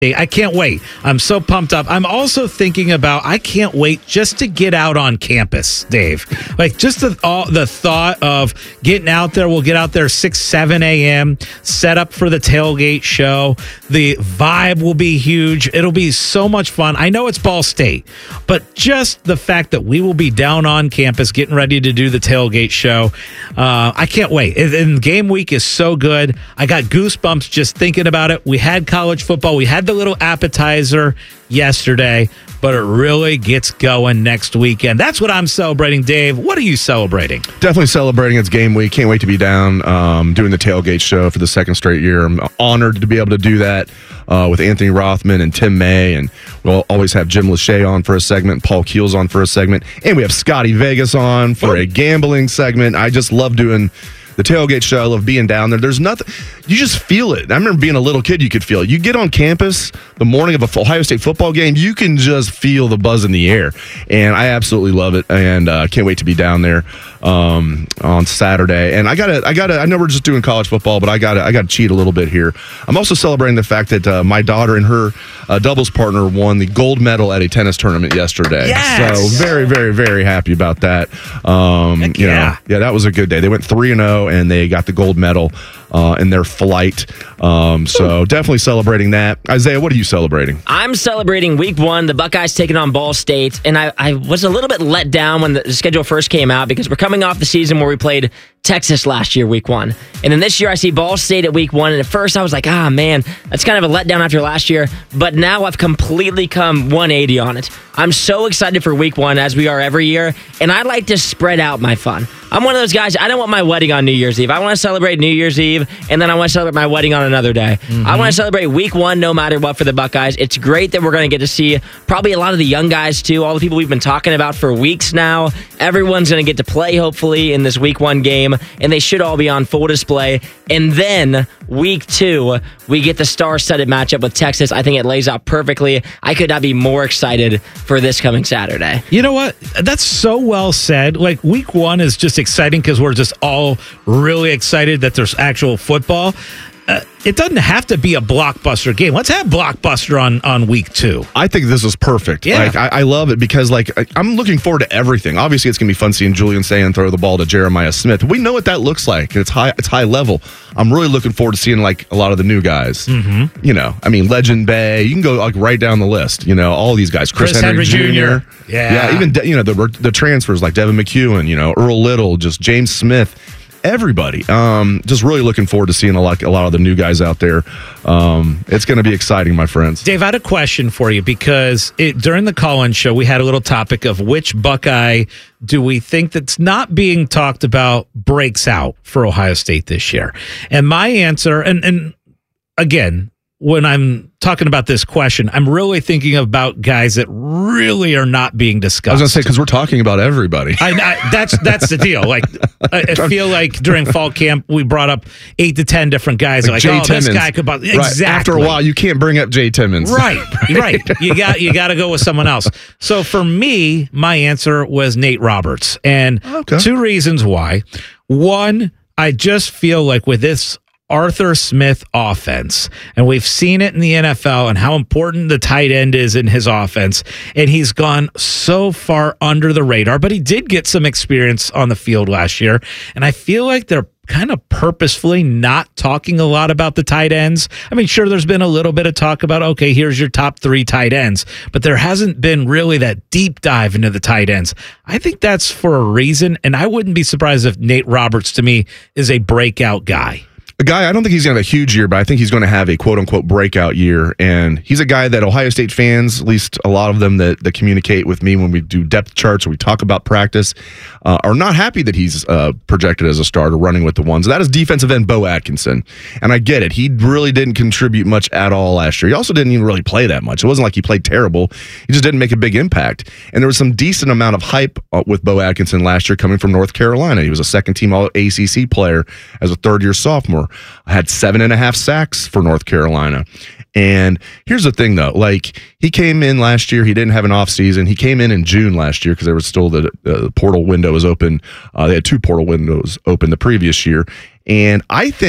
I can't wait. I'm so pumped up. I'm also thinking about, I can't wait just to get out on campus, Dave. Like, just the thought of getting out there. We'll get out there 6, 7 a.m., set up for the tailgate show. The vibe will be huge. It'll be so much fun. I know it's Ball State, but just the fact that we will be down on campus getting ready to do the tailgate show, I can't wait. And game week is so good. I got goosebumps just thinking about it. We had college football. We had the little appetizer yesterday, but it really gets going next weekend. That's what I'm celebrating, Dave. What are you celebrating? Definitely celebrating. It's game week. Can't wait to be down doing the tailgate show for the second straight year. I'm honored to be able to do that with Anthony Rothman and Tim May, and we'll always have Jim Lachey on for a segment, Paul Keels on for a segment, and we have Scotty Vegas on for a gambling segment. I just love doing the tailgate show. I love being down there. There's nothing, you just feel it. I remember being a little kid, you could feel it. You get on campus the morning of a Ohio State football game, you can just feel the buzz in the air. And I absolutely love it. And can't wait to be down there on Saturday. And I know we're just doing college football, but I gotta cheat a little bit here. I'm also celebrating the fact that my daughter and her doubles partner won the gold medal at a tennis tournament yesterday. Yes! So very, very, very happy about that. That was a good day. They went 3-0 and they got the gold medal in their flight. So definitely celebrating that. Isaiah, what are you celebrating? I'm celebrating week 1, the Buckeyes taking on Ball State, and I was a little bit let down when the schedule first came out because we're coming off the season where we played Texas last year, week 1. And then this year I see Ball State at week 1, and at first I was like, man, that's kind of a letdown after last year, but now I've completely come 180 on it. I'm so excited for week 1, as we are every year, and I like to spread out my fun. I'm one of those guys, I don't want my wedding on New Year's Eve. I want to celebrate New Year's Eve, and then I want to celebrate my wedding on another day. Mm-hmm. I want to celebrate week 1 no matter what for the Buckeyes. It's great that we're going to get to see probably a lot of the young guys too, all the people we've been talking about for weeks now. Everyone's going to get to play, hopefully, in this week 1 game, and they should all be on full display. And then week 2, we get the star-studded matchup with Texas. I think it lays out perfectly. I could not be more excited for this coming Saturday. You know what? That's so well said. Like, week 1 is just exciting because we're just all really excited that there's actual football. It doesn't have to be a blockbuster game. Let's have blockbuster on week 2. I think this is perfect. Yeah. Like, I love it because I'm looking forward to everything. Obviously, it's going to be fun seeing Julian Sayin throw the ball to Jeremiah Smith. We know what that looks like. It's high level. I'm really looking forward to seeing like a lot of the new guys. Mm-hmm. You know, I mean, Legend Bay. You can go like right down the list. You know, all these guys. Chris Henry Jr. Yeah. Even the transfers like Devin McEwen. You know, Earl Little, just James Smith. Everybody. Just really looking forward to seeing a lot of the new guys out there. It's going to be exciting, my friends. Dave, I had a question for you because during the call-in show, we had a little topic of which Buckeye do we think that's not being talked about breaks out for Ohio State this year? And my answer, and again, when I'm talking about this question, I'm really thinking about guys that really are not being discussed. I was going to say, because we're talking about everybody. That's the deal. Like, I feel like during fall camp, we brought up 8 to 10 different guys. Like Jay Timmons. This guy could... Exactly. Right. After a while, you can't bring up Jay Timmons. Right. You got to go with someone else. So for me, my answer was Nate Roberts. And 2 reasons why. One, I just feel like with this Arthur Smith offense, and we've seen it in the NFL and how important the tight end is in his offense, and he's gone so far under the radar, but he did get some experience on the field last year, and I feel like they're kind of purposefully not talking a lot about the tight ends. I mean, sure, there's been a little bit of talk about, okay, here's your top 3 tight ends, but there hasn't been really that deep dive into the tight ends. I think that's for a reason, and I wouldn't be surprised if Nate Roberts, to me, is a breakout guy. A guy, I don't think he's going to have a huge year, but I think he's going to have a quote-unquote breakout year. And he's a guy that Ohio State fans, at least a lot of them that communicate with me when we do depth charts or we talk about practice, are not happy that he's projected as a starter running with the ones. That is defensive end Bo Atkinson. And I get it. He really didn't contribute much at all last year. He also didn't even really play that much. It wasn't like he played terrible. He just didn't make a big impact. And there was some decent amount of hype with Bo Atkinson last year coming from North Carolina. He was a second-team All-ACC player as a third-year sophomore. Had 7.5 sacks for North Carolina. And here's the thing, though. Like, he came in last year. He didn't have an offseason. He came in June last year because there was still the portal window was open. They had 2 portal windows open the previous year. And I think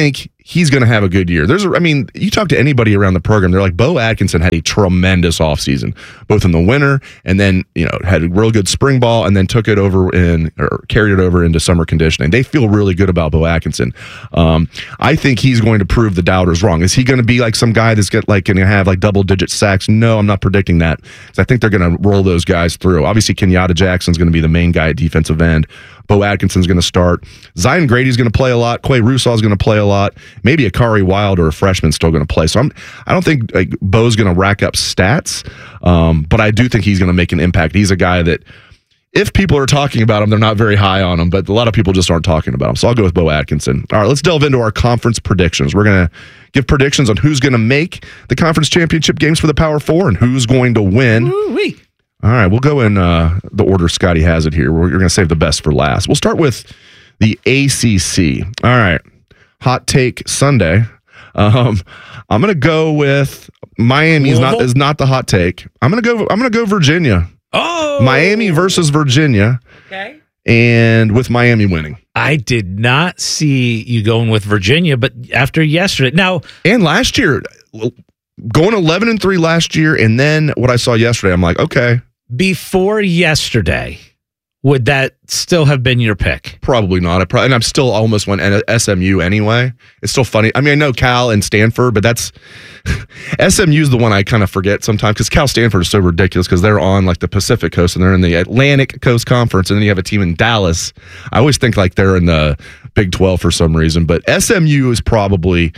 he's going to have a good year. You talk to anybody around the program, they're like, Bo Atkinson had a tremendous offseason, both in the winter and then, had a real good spring ball and then took it over carried it over into summer conditioning. They feel really good about Bo Atkinson. I think he's going to prove the doubters wrong. Is he going to be like some guy that's going to have like double-digit sacks? No, I'm not predicting that. I think they're going to roll those guys through. Obviously, Kenyatta Jackson's going to be the main guy at defensive end. Bo Atkinson's going to start. Zion Grady's going to play a lot. Quay Rusaw's going to play a lot. Maybe Akari Wild or a freshman's still going to play. So I don't think Bo's going to rack up stats, but I do think he's going to make an impact. He's a guy that, if people are talking about him, they're not very high on him, but a lot of people just aren't talking about him. So I'll go with Bo Atkinson. All right, let's delve into our conference predictions. We're going to give predictions on who's going to make the conference championship games for the Power Four and who's going to win. Woo-wee. All right, we'll go in the order Scotty has it here. You're going to save the best for last. We'll start with the ACC. All right, hot take Sunday. I'm going to go with Miami is not the hot take. I'm going to go Virginia. Oh, Miami versus Virginia. Okay. And with Miami winning. I did not see you going with Virginia, but after yesterday, and last year, going 11-3 last year, and then what I saw yesterday, I'm like, okay. Before yesterday, would that still have been your pick? Probably not. And I'm still almost went SMU anyway. It's still funny. I mean, I know Cal and Stanford, but that's SMU is the one I kind of forget sometimes because Cal Stanford is so ridiculous because they're on like the Pacific Coast and they're in the Atlantic Coast Conference, and then you have a team in Dallas. I always think like they're in the Big 12 for some reason, but SMU is probably.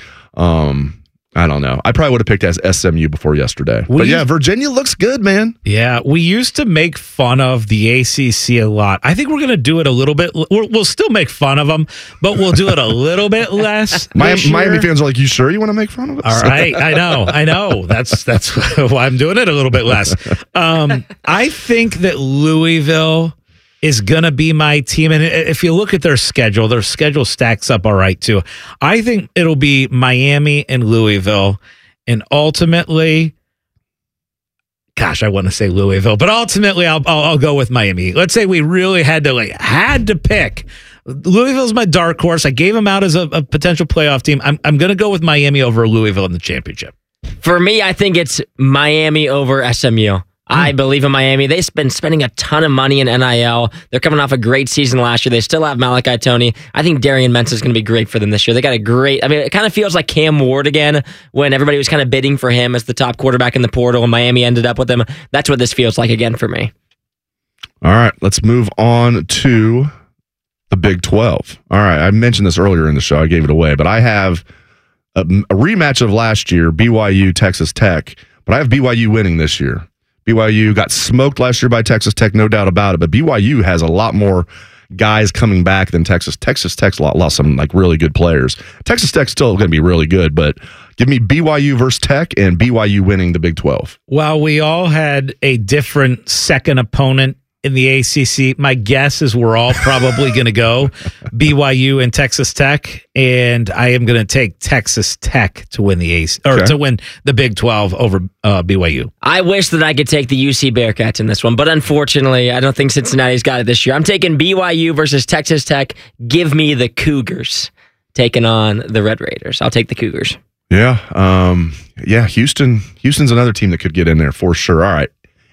I don't know. I probably would have picked as SMU before yesterday. But yeah, Virginia looks good, man. Yeah, we used to make fun of the ACC a lot. I think we're going to do it a little bit. We'll still make fun of them, but we'll do it a little bit less. Miami fans are like, you sure you want to make fun of us? All right, I know. That's why I'm doing it a little bit less. I think that Louisville is going to be my team. And if you look at their schedule stacks up all right, too. I think it'll be Miami and Louisville. And ultimately, gosh, I want to say Louisville, but ultimately I'll go with Miami. Let's say we really had to pick. Louisville's my dark horse. I gave them out as a potential playoff team. I'm going to go with Miami over Louisville in the championship. For me, I think it's Miami over SMU. I believe in Miami. They've been spending a ton of money in NIL. They're coming off a great season last year. They still have Malachi Toney. I think Darian Mensah is going to be great for them this year. They got it kind of feels like Cam Ward again when everybody was kind of bidding for him as the top quarterback in the portal and Miami ended up with him. That's what this feels like again for me. All right, let's move on to the Big 12. All right, I mentioned this earlier in the show. I gave it away, but I have a rematch of last year, BYU, Texas Tech, but I have BYU winning this year. BYU got smoked last year by Texas Tech, no doubt about it, but BYU has a lot more guys coming back than Texas. Texas Tech's lost some really good players. Texas Tech's still going to be really good, but give me BYU versus Tech and BYU winning the Big 12. Well, we all had a different second opponent in the ACC. My guess is we're all probably going to go BYU and Texas Tech, and I am going to take Texas Tech to win the to win the Big 12 over BYU. I wish that I could take the UC Bearcats in this one, but unfortunately, I don't think Cincinnati's got it this year. I'm taking BYU versus Texas Tech. Give me the Cougars taking on the Red Raiders. I'll take the Cougars. Yeah, Houston's another team that could get in there for sure. All right,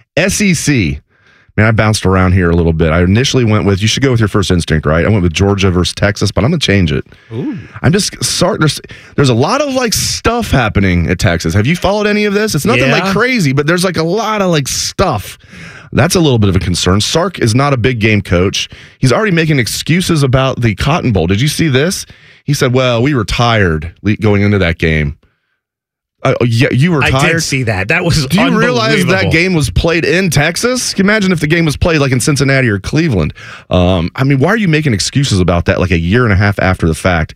SEC. Man, I bounced around here a little bit. I initially went with, you should go with your first instinct, right? I went with Georgia versus Texas, but I'm going to change it. Ooh. I'm just sorry. There's a lot of stuff happening at Texas. Have you followed any of this? It's nothing crazy, but there's a lot of stuff. That's a little bit of a concern. Sark is not a big game coach. He's already making excuses about the Cotton Bowl. Did you see this? He said, well, we were tired going into that game. Yeah, you were tired. I did see that. That was Do you realize that game was played in Texas? Can you imagine if the game was played in Cincinnati or Cleveland? Why are you making excuses about that a year and a half after the fact?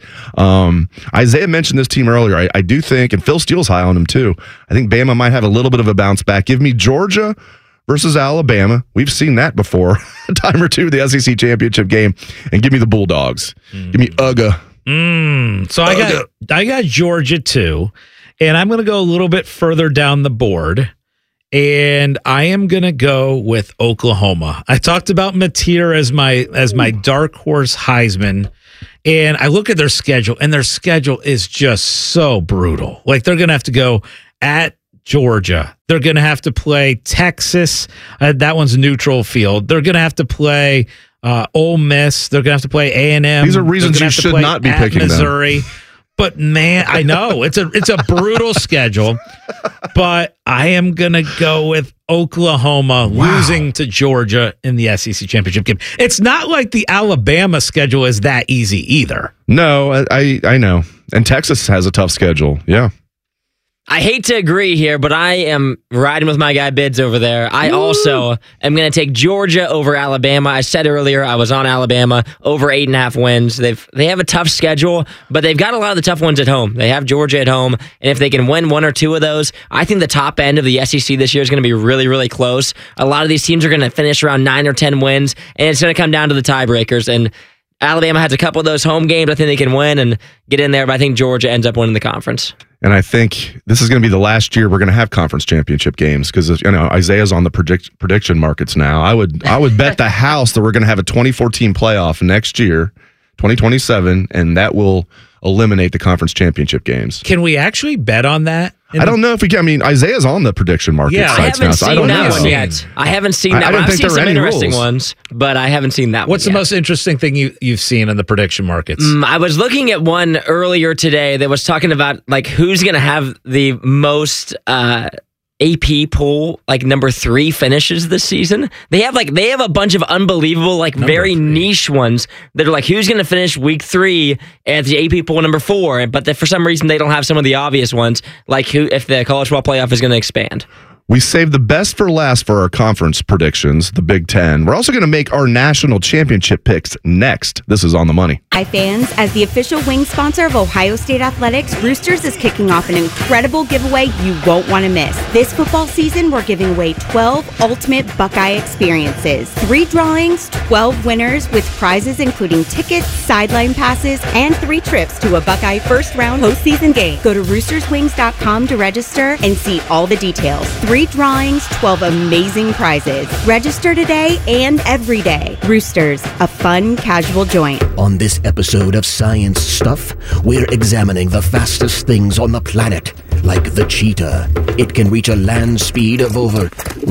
Isaiah mentioned this team earlier. I do think, and Phil Steele's high on him too, I think Bama might have a little bit of a bounce back. Give me Georgia versus Alabama. We've seen that before a time or two, the SEC championship game. And give me the Bulldogs. Give me UGA. So I got Georgia too. And I'm going to go a little bit further down the board, and I am going to go with Oklahoma. I talked about Mateer as my dark horse Heisman, And I look at their schedule, and their schedule is just so brutal. Like, they're going to have to go at Georgia. They're going to have to play Texas. That one's neutral field. They're going to have to play Ole Miss. They're going to have to play A&M. These are reasons you should not be picking Missouri. Them. But man, I know it's a brutal schedule, but I am going to go with Oklahoma losing to Georgia in the SEC championship game. It's not like the Alabama schedule is that easy either. No, I know. And Texas has a tough schedule. Yeah. I hate to agree here, but I am riding with my guy Bids over there. I also am going to take Georgia over Alabama. I said earlier I was on Alabama over 8.5 wins. They have a tough schedule, but they've got a lot of the tough ones at home. They have Georgia at home, and if they can win one or two of those, I think the top end of the SEC this year is going to be really, really close. A lot of these teams are going to finish around 9 or 10 wins, and it's going to come down to the tiebreakers. And Alabama has a couple of those home games. I think they can win and get in there, but I think Georgia ends up winning the conference. And I think this is going to be the last year we're going to have conference championship games because Isaiah's on the prediction markets now. I would bet the house that we're going to have a 2014 playoff next year, 2027, and that will eliminate the conference championship games. Can we actually bet on that? I don't know if we can. I mean, Isaiah's on the prediction market sites now, so I don't know. I haven't seen that one. I've seen some interesting ones, but I haven't seen that one. What's the most interesting thing you've seen in the prediction markets? I was looking at one earlier today that was talking about like who's going to have the most AP poll, like number 3 finishes this season. They have a bunch of unbelievable, like very niche ones that are like who's going to finish week 3 at the AP poll number 4, but for some reason they don't have some of the obvious ones, like who if the college football playoff is going to expand. We saved the best for last for our conference predictions, the Big Ten. We're also going to make our national championship picks next. This is On the Money. Hi, fans. As the official wing sponsor of Ohio State Athletics, Roosters is kicking off an incredible giveaway you won't want to miss. This football season, we're giving away 12 ultimate Buckeye experiences. 3 drawings, 12 winners with prizes including tickets, sideline passes, and 3 trips to a Buckeye first-round postseason game. Go to roosterswings.com to register and see all the details. 3 drawings, 12 amazing prizes. Register today and every day. Roosters, a fun, casual joint. On this episode of Science Stuff, we're examining the fastest things on the planet, like the cheetah. It can reach a land speed of over...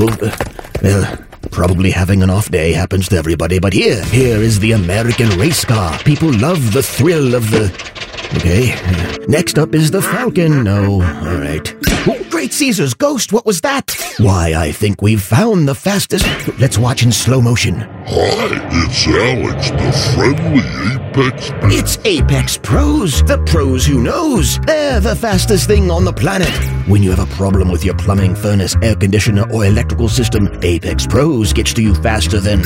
probably having an off day happens to everybody, but here is the American race car. People love the thrill of the... Okay, next up is the Falcon. No, all right. Oh, Great Caesar's ghost, what was that? Why, I think we've found the fastest... Let's watch in slow motion. Hi, it's Alex, the friendly Apex Pro. It's Apex Pros, the pros who knows. They're the fastest thing on the planet. When you have a problem with your plumbing, furnace, air conditioner, or electrical system, Apex Pros gets to you faster than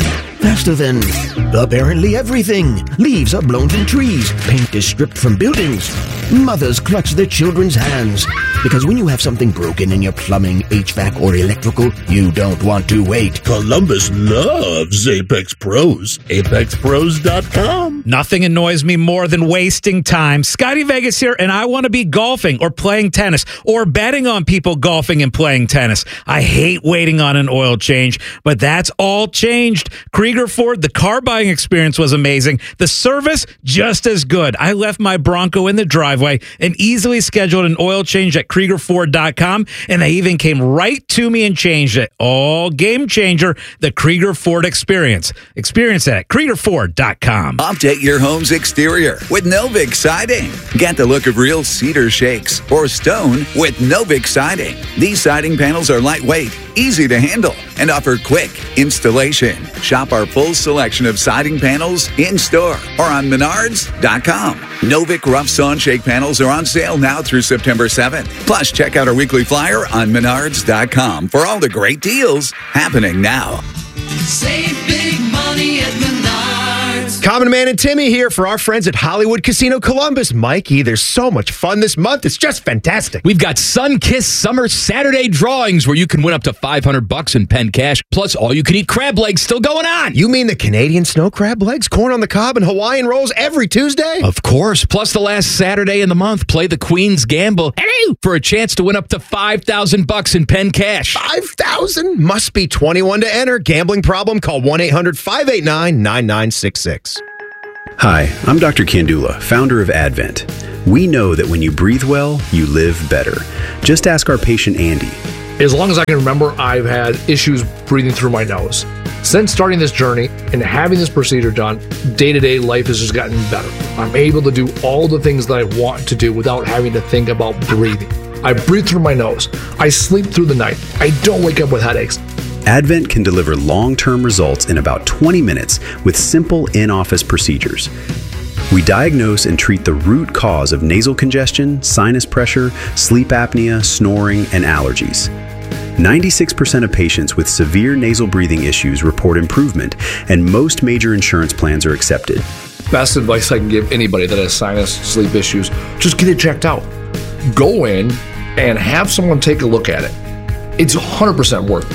apparently everything. Leaves are blown from trees. Paint is stripped from buildings. Mothers clutch their children's hands. Because when you have something broken in your plumbing, HVAC, or electrical, you don't want to wait. Columbus loves Apex Pros. ApexPros.com. Nothing annoys me more than wasting time. Scotty Vegas here, and I want to be golfing or playing tennis or betting on people golfing and playing tennis. I hate waiting on an oil change, but that's all changed. Krieger Ford, the car buying experience was amazing. The service, just as good. I left my Bronco in the driveway and easily scheduled an oil change at KriegerFord.com, and they even came right to me and changed it. All game changer, the Krieger Ford experience. Experience that at KriegerFord.com. Update your home's exterior with Novik Siding. Get the look of real cedar shakes or stone with Novik Siding. These siding panels are lightweight, easy to handle, and offer quick installation. Shop our full selection of siding panels in-store or on Menards.com. Novik Rough Sawn Shake panels are on sale now through September 7th. Plus, check out our weekly flyer on Menards.com for all the great deals happening now. Save big money at Menards. Common Man and Timmy here for our friends at Hollywood Casino Columbus. Mikey, there's so much fun this month. It's just fantastic. We've got Sun-Kissed Summer Saturday drawings where you can win up to $500 in pen cash, plus all-you-can-eat crab legs still going on. You mean the Canadian snow crab legs, corn on the cob, and Hawaiian rolls every Tuesday? Of course. Plus the last Saturday in the month, play the Queen's Gamble for a chance to win up to $5,000 in pen cash. $5,000? Must be 21 to enter. Gambling problem? Call 1-800-589-9966. Hi, I'm Dr. Kandula, founder of Advent. We know that when you breathe well, you live better. Just ask our patient Andy. As long as I can remember, I've had issues breathing through my nose. Since starting this journey and having this procedure done, day-to-day life has just gotten better. I'm able to do all the things that I want to do without having to think about breathing. I breathe through my nose. I sleep through the night. I don't wake up with headaches. Advent can deliver long-term results in about 20 minutes with simple in-office procedures. We diagnose and treat the root cause of nasal congestion, sinus pressure, sleep apnea, snoring, and allergies. 96% of patients with severe nasal breathing issues report improvement, and most major insurance plans are accepted. Best advice I can give anybody that has sinus, sleep issues, just get it checked out. Go in and have someone take a look at it. It's 100% worth it.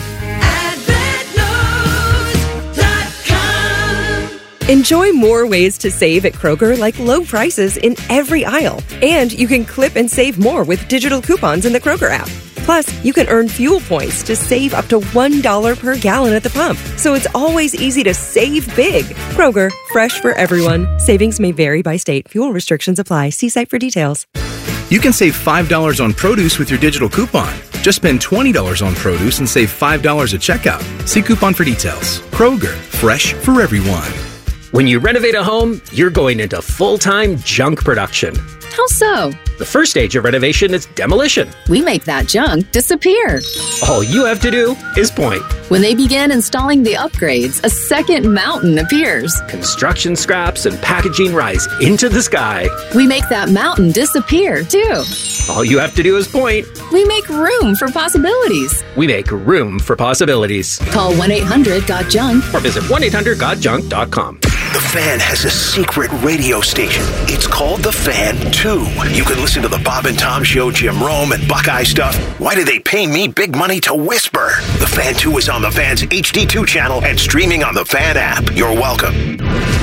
Enjoy more ways to save at Kroger, like low prices in every aisle. And you can clip and save more with digital coupons in the Kroger app. Plus, you can earn fuel points to save up to $1 per gallon at the pump. So it's always easy to save big. Kroger, fresh for everyone. Savings may vary by state. Fuel restrictions apply. See site for details. You can save $5 on produce with your digital coupon. Just spend $20 on produce and save $5 at checkout. See coupon for details. Kroger, fresh for everyone. When you renovate a home, you're going into full-time junk production. How so? The first stage of renovation is demolition. We make that junk disappear. All you have to do is point. When they begin installing the upgrades, a second mountain appears. Construction scraps and packaging rise into the sky. We make that mountain disappear, too. All you have to do is point. We make room for possibilities. We make room for possibilities. Call 1-800-GOT-JUNK or visit 1-800-GOT-JUNK.com. The Fan has a secret radio station. It's called The Fan 2. You can listen to the Bob and Tom Show, Jim Rome, and Buckeye stuff. Why do they pay me big money to whisper? The Fan 2 is on the Fan's HD2 channel and streaming on the Fan app. You're welcome.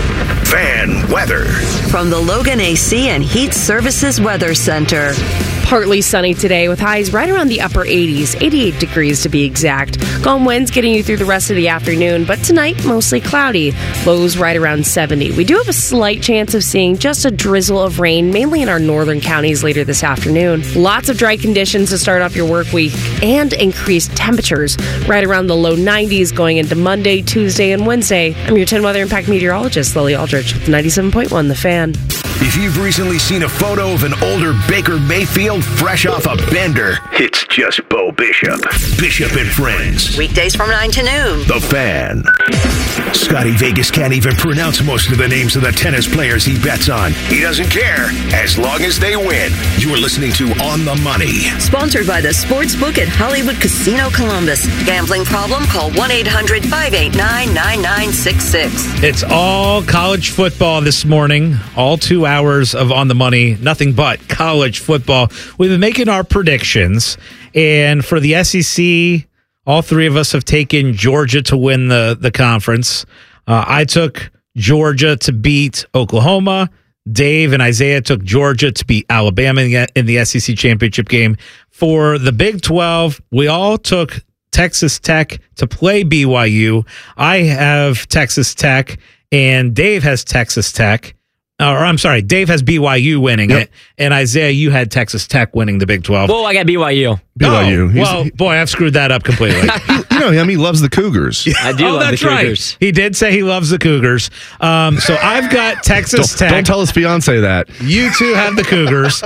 Fan weather. From the Logan AC and Heat Services Weather Center. Partly sunny today with highs right around the upper 80s, 88 degrees to be exact. Calm winds getting you through the rest of the afternoon, but tonight mostly cloudy. Lows right around 70. We do have a slight chance of seeing just a drizzle of rain, mainly in our northern counties later this afternoon. Lots of dry conditions to start off your work week and increased temperatures right around the low 90s going into Monday, Tuesday, and Wednesday. I'm your 10 Weather Impact meteorologist, Lily Aldrich, with 97.1 The Fan. If you've recently seen a photo of an older Baker Mayfield fresh off a bender, it's just Bo Bishop. Bishop and Friends. Weekdays from 9 to noon. The Fan. Scotty Vegas can't even pronounce most of the names of the tennis players he bets on. He doesn't care, as long as they win. You are listening to On the Money. Sponsored by the Sportsbook at Hollywood Casino Columbus. Gambling problem? Call 1-800-589-9966. It's all college football this morning. All 2 hours of On the Money. Nothing but college football. We've been making our predictions. And for the SEC, all three of us have taken Georgia to win the conference. I took Georgia to beat Oklahoma. Dave and Isaiah took Georgia to beat Alabama in the SEC championship game. For the Big 12, we all took Texas Tech to play BYU. I have Texas Tech, and Dave has Texas Tech. Dave has BYU winning it, and Isaiah, you had Texas Tech winning the Big 12. Well, I got BYU. BYU. Boy, I've screwed that up completely. He loves the Cougars. I do love the Cougars. Right. He did say he loves the Cougars. So I've got Texas Tech. Don't tell his fiance that. You two have the Cougars.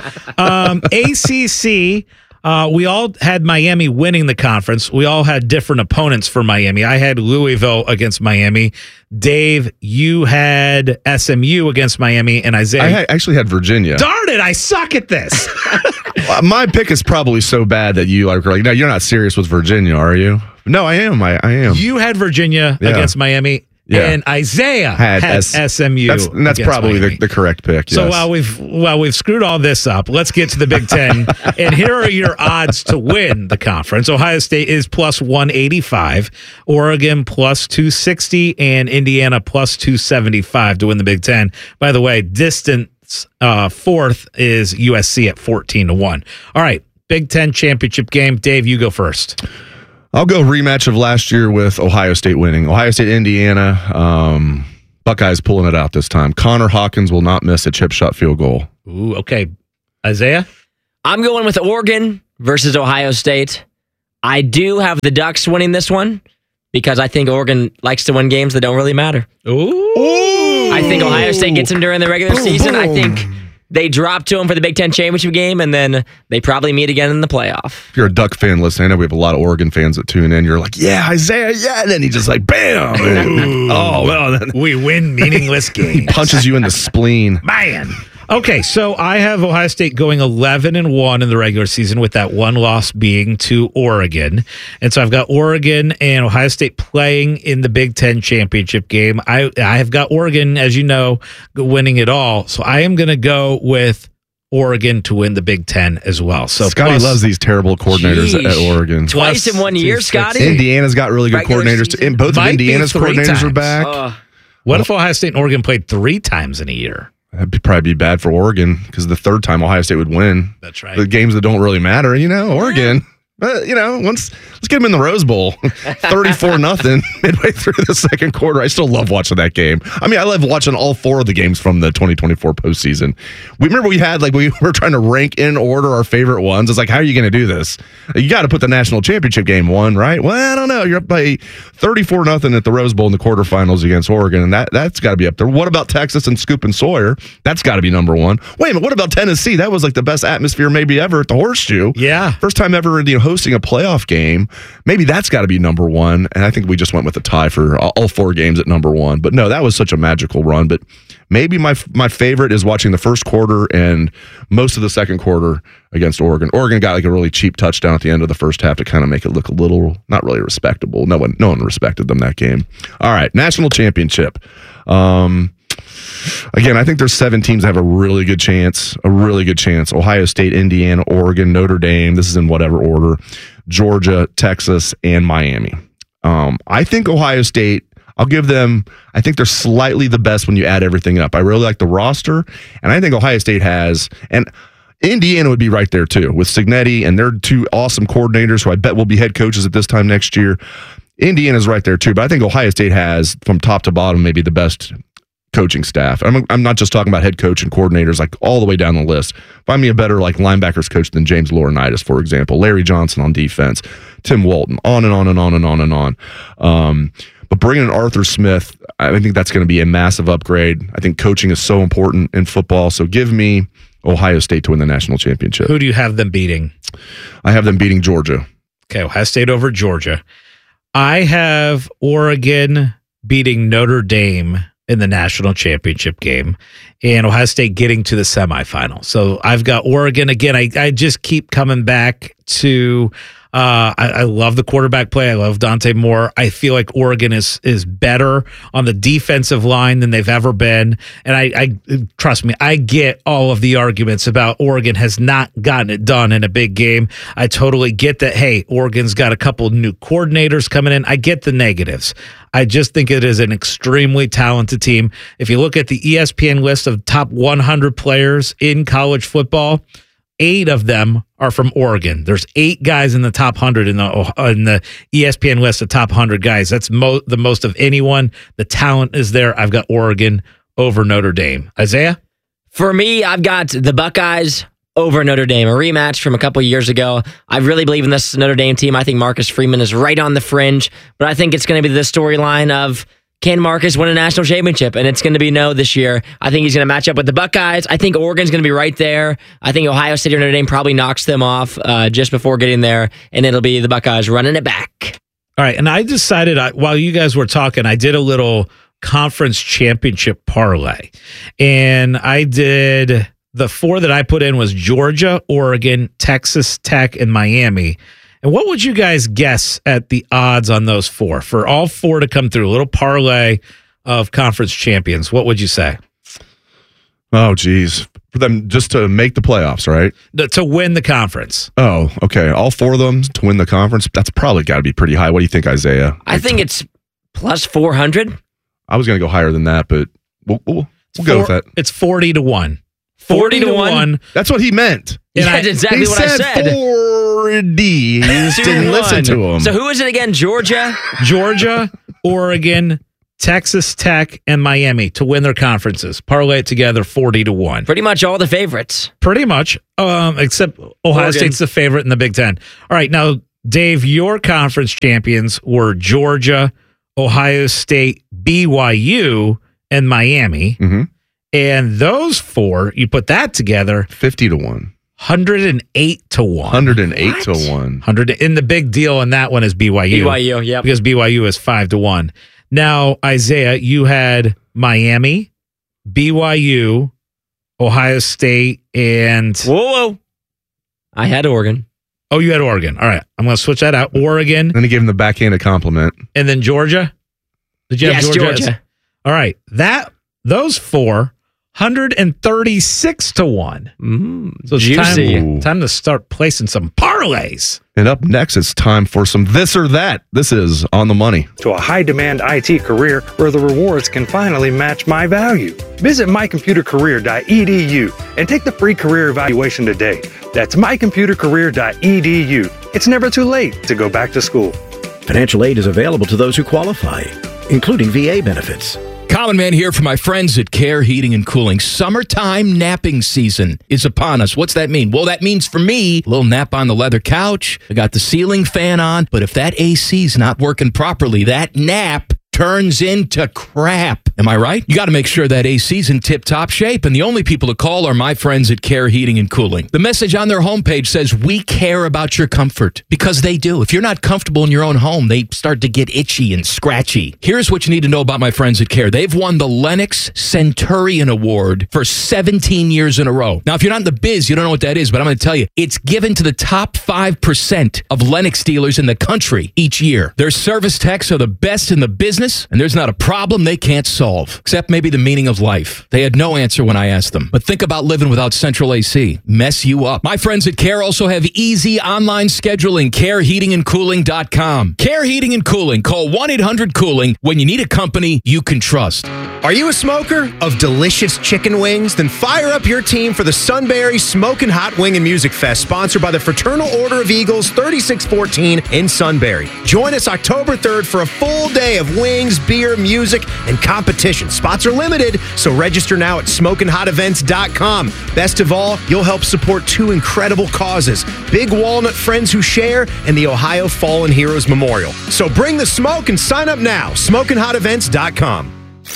ACC. We all had Miami winning the conference. We all had different opponents for Miami. I had Louisville against Miami. Dave, you had SMU against Miami, and Isaiah. I actually had Virginia. Darn it, I suck at this. My pick is probably so bad that you are like, no, you're not serious with Virginia, are you? No, I am. I am. You had Virginia against Miami. Yeah. And Isaiah had SMU. That's probably the correct pick. So yes. while we've screwed all this up, let's get to the Big Ten. And here are your odds to win the conference. Ohio State is plus 185, Oregon plus 260, and Indiana plus 275 to win the Big Ten. By the way, distance fourth is USC at 14-1. All right, Big Ten championship game. Dave, you go first. I'll go rematch of last year with Ohio State winning. Ohio State, Indiana. Buckeyes pulling it out this time. Connor Hawkins will not miss a chip shot field goal. Ooh, okay. Isaiah? I'm going with Oregon versus Ohio State. I do have the Ducks winning this one because I think Oregon likes to win games that don't really matter. Ooh. I think Ohio State gets them during the regular season. I think they drop to them for the Big Ten championship game, and then they probably meet again in the playoff. If you're a Duck fan listening, I know we have a lot of Oregon fans that tune in. You're like, yeah, Isaiah, yeah. And then he just like, bam. Oh, well. Then we win meaningless games. He punches you in the spleen. Man. Okay, so I have Ohio State going 11-1 in the regular season, with that one loss being to Oregon. And so I've got Oregon and Ohio State playing in the Big Ten championship game. I have got Oregon, as you know, winning it all. So I am going to go with Oregon to win the Big Ten as well. So Scotty loves these terrible coordinators at Oregon. Twice in 1 year, Scotty. Indiana's got really good coordinators. And both of Indiana's coordinators are back. What if Ohio State and Oregon played 3 times in a year? That'd probably be bad for Oregon because the third time Ohio State would win. That's right. The games that don't really matter, Oregon. But, let's get them in the Rose Bowl. 34-0 midway through the second quarter. I still love watching that game. I mean, I love watching all 4 of the games from the 2024 postseason. We were trying to rank in order our favorite ones. It's like, how are you going to do this? You got to put the national championship game one, right? Well, I don't know. You're up by 34-0 at the Rose Bowl in the quarterfinals against Oregon, and that's got to be up there. What about Texas and Scoop and Sawyer? That's got to be number 1. Wait a minute. What about Tennessee? That was like the best atmosphere maybe ever at the Horseshoe. Yeah. First time ever hosting a playoff game. Maybe that's got to be number 1. And I think we just went with a tie for all 4 games at number 1. But no, that was such a magical run. But maybe my favorite is watching the first quarter and most of the second quarter against Oregon. Oregon got like a really cheap touchdown at the end of the first half to kind of make it look a little not really respectable. No one respected them that game. All right, national championship. Again, I think there's 7 teams that have a really good chance. Ohio State, Indiana, Oregon, Notre Dame. This is in whatever order. Georgia, Texas, and Miami. I think Ohio State, I'll give them, I think they're slightly the best when you add everything up. I really like the roster, and I think Ohio State has, and Indiana would be right there too, with Cignetti and their 2 awesome coordinators who I bet will be head coaches at this time next year. Indiana's right there too, but I think Ohio State has, from top to bottom, maybe the best coaching staff. I'm not just talking about head coach and coordinators, like all the way down the list. Find me a better like linebackers coach than James Laurinaitis, for example. Larry Johnson on defense, Tim Walton, on and on and on and on and on. But bringing in Arthur Smith, I think that's going to be a massive upgrade. I think coaching is so important in football. So give me Ohio State to win the national championship. Who do you have them beating? I have them beating Georgia. Okay, Ohio State over Georgia. I have Oregon beating Notre Dame in the national championship game, and Ohio State getting to the semifinal. So I've got Oregon again. I just keep coming back to I love the quarterback play. I love Dante Moore. I feel like Oregon is better on the defensive line than they've ever been. And I trust me, I get all of the arguments about Oregon has not gotten it done in a big game. I totally get that. Hey, Oregon's got a couple new coordinators coming in. I get the negatives. I just think it is an extremely talented team. If you look at the ESPN list of top 100 players in college football, 8 of them are from Oregon. There's 8 guys in the top 100 in the ESPN list of top 100 guys. That's the most of anyone. The talent is there. I've got Oregon over Notre Dame. Isaiah? For me, I've got the Buckeyes over Notre Dame, a rematch from a couple years ago. I really believe in this Notre Dame team. I think Marcus Freeman is right on the fringe, but I think it's going to be the storyline of, can Marcus win a national championship? And it's going to be no this year. I think he's going to match up with the Buckeyes. I think Oregon's going to be right there. I think Ohio State or Notre Dame probably knocks them off just before getting there, and it'll be the Buckeyes running it back. All right, and I decided, while you guys were talking, I did a little conference championship parlay. And I did, the 4 that I put in was Georgia, Oregon, Texas Tech, and Miami. And what would you guys guess at the odds on those 4? For all 4 to come through, a little parlay of conference champions, what would you say? Oh, geez. For them just to make the playoffs, right? To win the conference. Oh, okay. All 4 of them to win the conference? That's probably got to be pretty high. What do you think, Isaiah? I think it's plus 400. I was going to go higher than that, but we'll go with that. It's 40 to 1. 40 to 1. That's what he meant. Yeah, that's exactly what I said. 40. You just didn't listen to him. So who is it again? Georgia, Oregon, Texas Tech, and Miami to win their conferences. Parlay it together 40-1. Pretty much all the favorites. Pretty much, except Ohio State's the favorite in the Big Ten. All right, now, Dave, your conference champions were Georgia, Ohio State, BYU, and Miami. Mm-hmm. And those four, you put that together, 50-1. 108-1. 108-1. And the big deal in that one is BYU. BYU, yeah. Because BYU is 5-1. Now, Isaiah, you had Miami, BYU, Ohio State, and... Whoa. I had Oregon. Oh, you had Oregon. All right. I'm going to switch that out. Oregon. Then he gave him the backhanded compliment. And then Georgia? Did you have Georgia? All right. Those four, 136-1. So it's time to start placing some parlays. And up next, it's time for some this or that. This is On the Money. To a high-demand IT career where the rewards can finally match my value. Visit mycomputercareer.edu and take the free career evaluation today. That's mycomputercareer.edu. It's never too late to go back to school. Financial aid is available to those who qualify, including VA benefits. Common Man here for my friends at Care Heating and Cooling. Summertime napping season is upon us. What's that mean? Well, that means for me, a little nap on the leather couch. I got the ceiling fan on, but if that AC's not working properly, that nap turns into crap. Am I right? You got to make sure that AC's in tip-top shape, and the only people to call are my friends at Care Heating and Cooling. The message on their homepage says, we care about your comfort, because they do. If you're not comfortable in your own home, they start to get itchy and scratchy. Here's what you need to know about my friends at Care. They've won the Lennox Centurion Award for 17 years in a row. Now, if you're not in the biz, you don't know what that is, but I'm going to tell you, it's given to the top 5% of Lennox dealers in the country each year. Their service techs are the best in the business, and there's not a problem they can't solve, except maybe the meaning of life. They had no answer when I asked them. But think about living without central AC. Mess you up. My friends at Care also have easy online scheduling. CareHeatingandCooling.com. Care Heating and Cooling. Call 1-800-COOLING when you need a company you can trust. Are you a smoker of delicious chicken wings? Then fire up your team for the Sunbury Smokin' Hot Wing and Music Fest, sponsored by the Fraternal Order of Eagles, 3614 in Sunbury. Join us October 3rd for a full day of wings, beer, music, and competition. Spots are limited, so register now at SmokinHotEvents.com. Best of all, you'll help support two incredible causes: Big Walnut Friends Who Share and the Ohio Fallen Heroes Memorial. So bring the smoke and sign up now. SmokinHotEvents.com.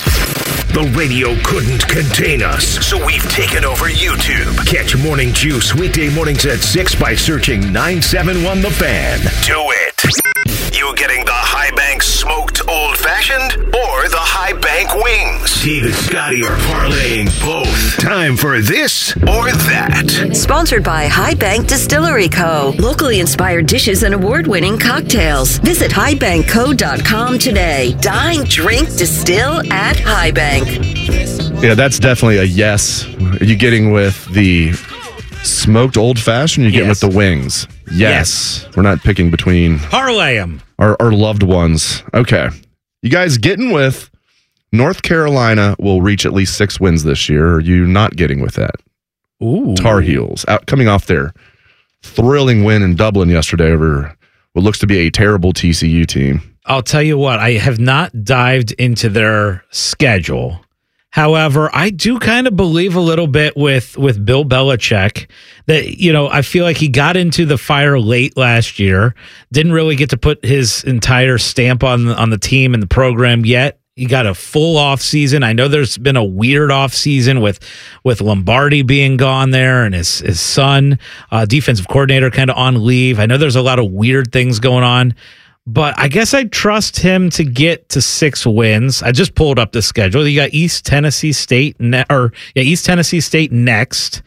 The radio couldn't contain us, so we've taken over YouTube. Catch Morning Juice weekday mornings at 6 by searching 971 The Fan. Do it. You getting the High Bank smoked old-fashioned or the High Bank wings? Steve and Scotty are parlaying both. Time for this or that. Sponsored by High Bank Distillery Co. Locally inspired dishes and award-winning cocktails. Visit highbankco.com today. Dine, drink, distill at High Bank. Yeah, that's definitely a yes. Are you getting with the smoked old-fashioned? You're getting with the wings? Yes. We're not picking between... Parlay them. Our loved ones. Okay. You guys getting with North Carolina will reach at least 6 wins this year. Or are you not getting with that? Ooh. Tar Heels coming off their thrilling win in Dublin yesterday over what looks to be a terrible TCU team. I'll tell you what, I have not dived into their schedule. However, I do kind of believe a little bit with Bill Belichick that, you know, I feel like he got into the fire late last year, didn't really get to put his entire stamp on the team and the program yet. He got a full off season. I know there's been a weird off season with Lombardi being gone there and his son, defensive coordinator, kind of on leave. I know there's a lot of weird things going on. But I guess I trust him to get to 6 wins. I just pulled up the schedule. You got East Tennessee State East Tennessee State next.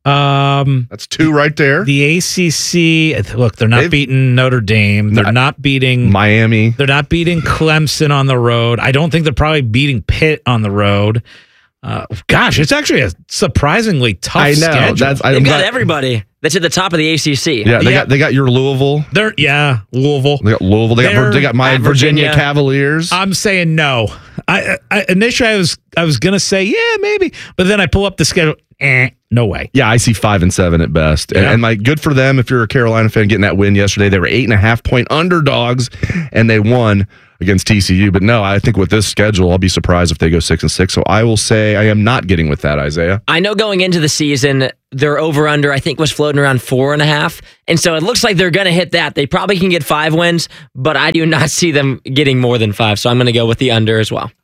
That's 2 right there. The ACC. Look, they're not beating Notre Dame. They're not beating Miami. They're not beating Clemson on the road. I don't think they're probably beating Pitt on the road. Gosh, it's actually a surprisingly tough schedule. They've got everybody that's at the top of the ACC. Yeah, they got your Louisville. Louisville. They got Louisville. They got my Virginia Cavaliers. I'm saying no. I initially I was gonna say yeah maybe, but then I pull up the schedule. no way. Yeah, I see 5 and 7 at best. Yeah. And like, good for them if you're a Carolina fan getting that win yesterday. They were 8.5-point underdogs, and they won against TCU. But no, I think with this schedule, I'll be surprised if they go 6-6. So I will say I am not getting with that, Isaiah. I know going into the season, their over-under, I think, was floating around 4.5. And so it looks like they're going to hit that. They probably can get 5 wins, but I do not see them getting more than 5. So I'm going to go with the under as well.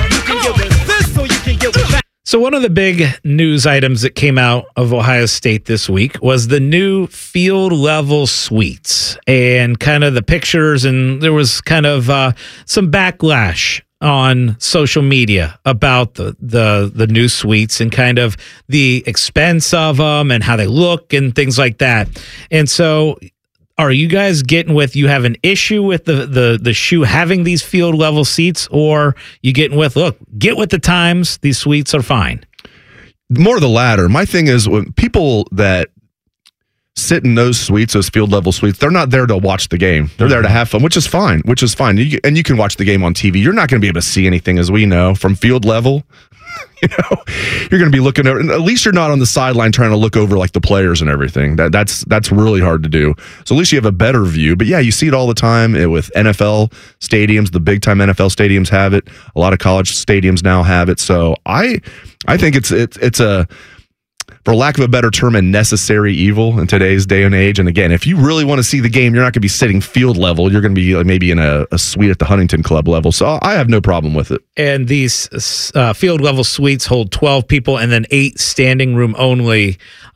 So one of the big news items that came out of Ohio State this week was the new field level suites and kind of the pictures, and there was kind of some backlash on social media about the new suites and kind of the expense of them and how they look and things like that. And so are you guys getting with, you have an issue with the shoe having these field level seats, or you getting with, look, get with the times, these suites are fine? More the latter. My thing is, when people that sit in those suites, those field level suites, they're not there to watch the game. They're there to have fun, which is fine. And you can watch the game on TV. You're not going to be able to see anything, as we know, from field level. You're going to be looking over, and at least you're not on the sideline trying to look over like the players and everything. That's really hard to do. So at least you have a better view. But yeah, you see it all the time with NFL stadiums. The big time NFL stadiums have it. A lot of college stadiums now have it. So I think it's a, for lack of a better term, a necessary evil in today's day and age. And again, if you really want to see the game, you're not going to be sitting field level. You're going to be maybe in a suite at the Huntington Club level. So I have no problem with it. And these field level suites hold 12 people and then 8 standing room only.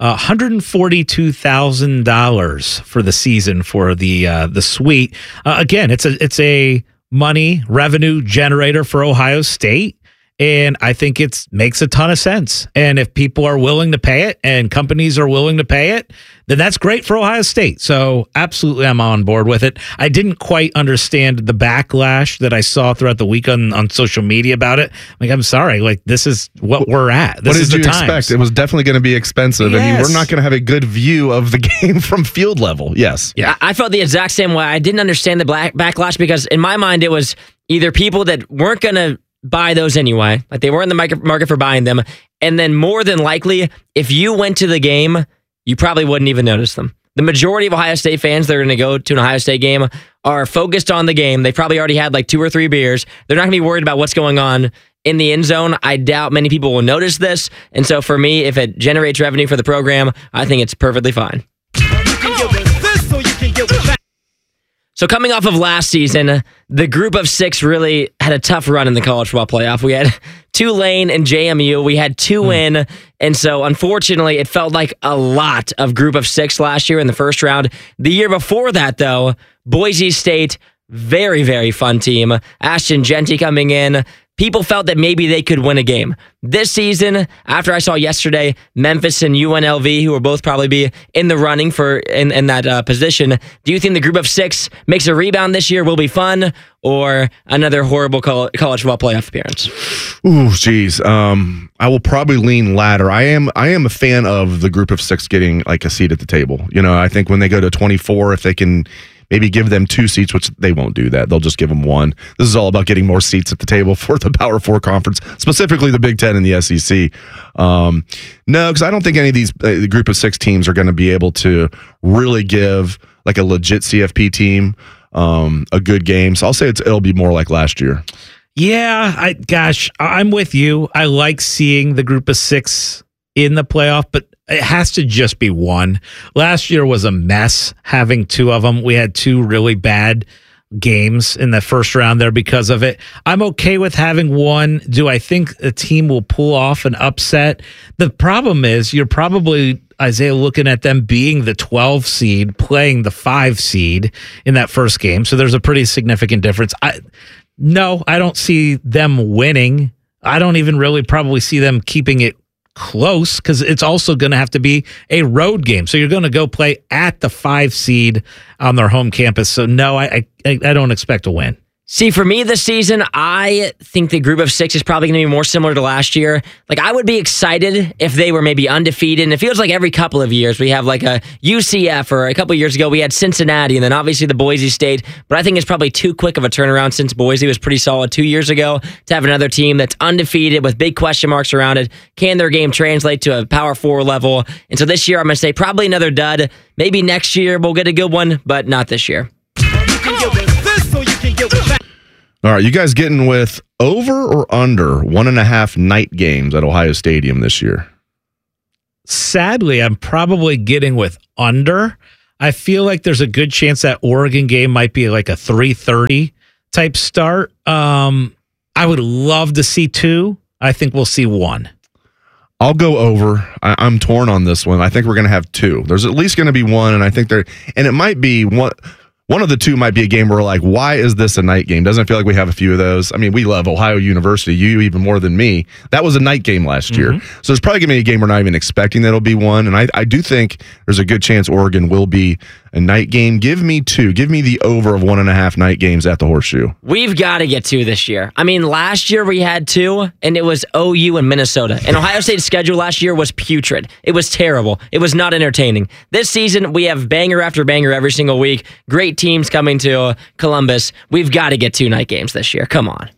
$142,000 for the season for the suite. Again, it's a money revenue generator for Ohio State. And I think it makes a ton of sense. And if people are willing to pay it and companies are willing to pay it, then that's great for Ohio State. So absolutely, I'm on board with it. I didn't quite understand the backlash that I saw throughout the week on social media about it. Like, I'm sorry, like, this is what we're at. This what is did the you times. expect? It was definitely going to be expensive. Yes. I mean, we're not going to have a good view of the game from field level. Yes. Yeah. I felt the exact same way. I didn't understand the backlash because in my mind, it was either people that weren't going to buy those anyway, like they weren't in the market for buying them, and then more than likely, if you went to the game, you probably wouldn't even notice them. The majority of Ohio State fans that are going to go to an Ohio State game are focused on the game. They probably already had like 2 or 3 beers. They're not going to be worried about what's going on in the end zone. I doubt many people will notice this, and so for me, if it generates revenue for the program, I think it's perfectly fine. So coming off of last season, the group of 6 really had a tough run in the college football playoff. We had Tulane and JMU. We had 2 win. And so unfortunately, it felt like a lot of group of 6 last year in the first round. The year before that, though, Boise State, very, very fun team. Ashton Jeanty coming in. People felt that maybe they could win a game. This season, after I saw yesterday, Memphis and UNLV, who will both probably be in the running for in that position, do you think the group of 6 makes a rebound this year, will be fun, or another horrible college football playoff appearance? Ooh, geez. I will probably lean latter. I am a fan of the group of 6 getting like a seat at the table. I think when they go to 24, if they can maybe give them 2 seats, which they won't do that. They'll just give them 1. This is all about getting more seats at the table for the Power 4 conference, specifically the Big Ten and the SEC. No, because I don't think any of these the group of 6 teams are going to be able to really give like a legit CFP team a good game. So I'll say it'll be more like last year. Yeah, I'm with you. I like seeing the group of 6 in the playoff, but it has to just be 1. Last year was a mess having 2 of them. We had 2 really bad games in the first round there because of it. I'm okay with having 1. Do I think a team will pull off an upset? The problem is you're probably, Isaiah, looking at them being the 12 seed, playing the 5 seed in that first game. So there's a pretty significant difference. No, I don't see them winning. I don't even really probably see them keeping it close because it's also going to have to be a road game. So you're going to go play at the 5 seed on their home campus. So no, I don't expect a win. See, for me this season, I think the group of 6 is probably going to be more similar to last year. Like, I would be excited if they were maybe undefeated. And it feels like every couple of years we have like a UCF, or a couple of years ago we had Cincinnati, and then obviously the Boise State. But I think it's probably too quick of a turnaround since Boise was pretty solid 2 years ago to have another team that's undefeated with big question marks around it. Can their game translate to a Power 4 level? And so this year I'm going to say probably another dud. Maybe next year we'll get a good one, but not this year. All right, you guys getting with over or under 1.5 night games at Ohio Stadium this year? Sadly, I'm probably getting with under. I feel like there's a good chance that Oregon game might be like a 3:30 type start. I would love to see 2. I think we'll see 1. I'll go over. I'm torn on this one. I think we're going to have 2. There's at least going to be 1, and I think and it might be one of the 2 might be a game where we're like, why is this a night game? Doesn't feel like we have a few of those. I mean, we love Ohio University, you even more than me. That was a night game last year. So there's probably going to be a game we're not even expecting that'll be 1. And I do think there's a good chance Oregon will be a night game. Give me 2. Give me the over of 1.5 night games at the Horseshoe. We've got to get 2 this year. I mean, last year we had 2, and it was OU and Minnesota. And Ohio State's schedule last year was putrid. It was terrible. It was not entertaining. This season, we have banger after banger every single week. Great teams coming to Columbus. We've got to get 2 night games this year. Come on.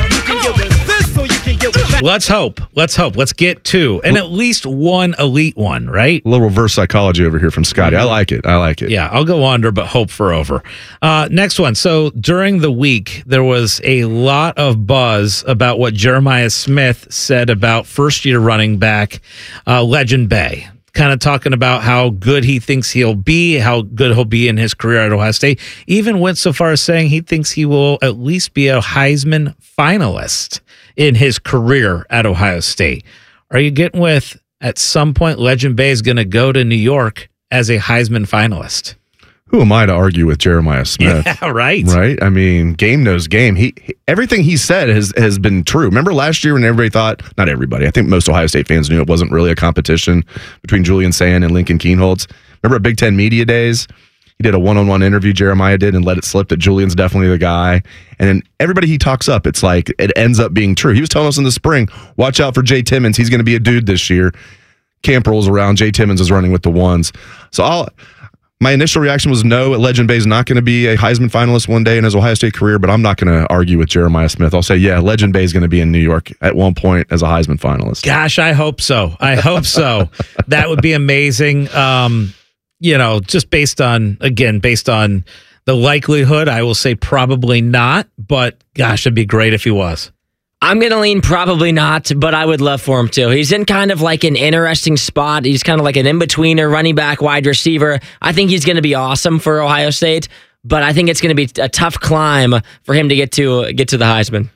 Let's hope. Let's get 2. And at least 1 elite one, right? A little reverse psychology over here from Scotty. I like it. Yeah, I'll go under, but hope for over. Next one. So during the week, there was a lot of buzz about what Jeremiah Smith said about first-year running back Legend Bay. Kind of talking about how good he thinks he'll be, how good he'll be in his career at Ohio State. Even went so far as saying he thinks he will at least be a Heisman finalist in his career at Ohio State. Are you getting with, at some point, Legend Bay is going to go to New York as a Heisman finalist? Who am I to argue with Jeremiah Smith? Yeah, right. Right? I mean, game knows game. He everything he said has been true. Remember last year when everybody thought, not everybody, I think most Ohio State fans knew it wasn't really a competition between Julian Sand and Lincoln Kienholz. Remember at Big Ten Media Days? He did a one-on-one interview, Jeremiah did, and let it slip that Julian's definitely the guy. And then everybody he talks up, it's like it ends up being true. He was telling us in the spring, watch out for Jay Timmons. He's going to be a dude this year. Camp rolls around. Jay Timmons is running with the ones. So my initial reaction was no, Legend Bay is not going to be a Heisman finalist one day in his Ohio State career, but I'm not going to argue with Jeremiah Smith. I'll say, yeah, Legend Bay is going to be in New York at one point as a Heisman finalist. Gosh, I hope so. That would be amazing. Just based on the likelihood, I will say probably not, but gosh, it'd be great if he was. I'm going to lean probably not, but I would love for him to. He's in kind of like an interesting spot. He's kind of like an in-betweener, running back, wide receiver. I think he's going to be awesome for Ohio State, but I think it's going to be a tough climb for him to get to the Heisman.